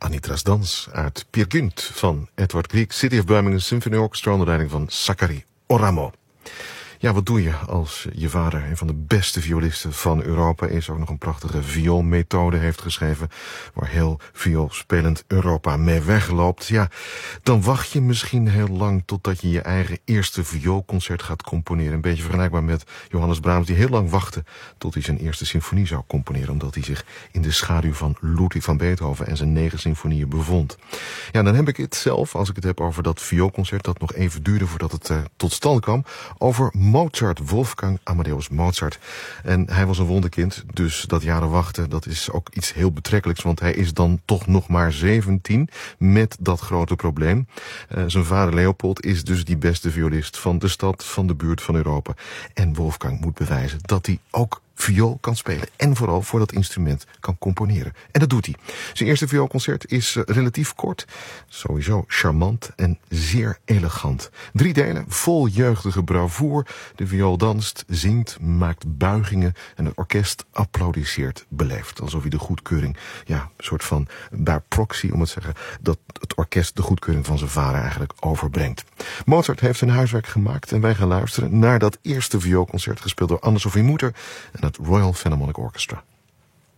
Anitra's dans uit Peer Gynt van Edward Grieg, City of Birmingham Symphony Orchestra onder leiding van Zachary Oramo. Ja, wat doe je als je vader een van de beste violisten van Europa is, ook nog een prachtige vioolmethode heeft geschreven, waar heel vioolspelend Europa mee wegloopt. Ja, dan wacht je misschien heel lang totdat je je eigen eerste vioolconcert gaat componeren. Een beetje vergelijkbaar met Johannes Brahms, die heel lang wachtte tot hij zijn eerste symfonie zou componeren, omdat hij zich in de schaduw van Ludwig van Beethoven en zijn 9 symfonieën bevond. Ja, dan heb ik het zelf, als ik het heb over dat vioolconcert dat nog even duurde voordat het tot stand kwam, over Mozart, Wolfgang Amadeus Mozart. En hij was een wonderkind, dus dat jaren wachten, dat is ook iets heel betrekkelijks, want hij is dan toch nog maar 17 met dat grote probleem. Zijn vader Leopold is dus die beste violist van de stad, van de buurt, van Europa. En Wolfgang moet bewijzen dat hij ook viool kan spelen en vooral voor dat instrument kan componeren. En dat doet hij. Zijn eerste vioolconcert is relatief kort, sowieso charmant en zeer elegant. 3 delen, vol jeugdige bravoer. De viool danst, zingt, maakt buigingen en het orkest applaudisseert beleefd. Alsof hij de goedkeuring, ja, een soort van bij proxy, om het te zeggen, dat het orkest de goedkeuring van zijn vader eigenlijk overbrengt. Mozart heeft zijn huiswerk gemaakt en wij gaan luisteren naar dat eerste vioolconcert gespeeld door Anne-Sophie Mutter en het Royal Philharmonic Orchestra.